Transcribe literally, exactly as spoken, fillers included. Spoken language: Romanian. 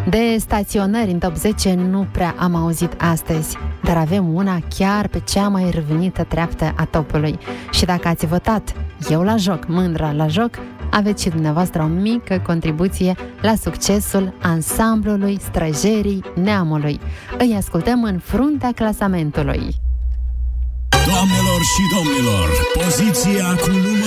De staționări în top zece nu prea am auzit astăzi, dar avem una chiar pe cea mai revenită treaptă a topului. Și dacă ați votat Eu la joc, Mândra la joc, aveți și dumneavoastră o mică contribuție la succesul ansamblului Străjerii Neamului. Îi ascultăm în fruntea clasamentului. Doamnelor și domnilor, poziția cu numărul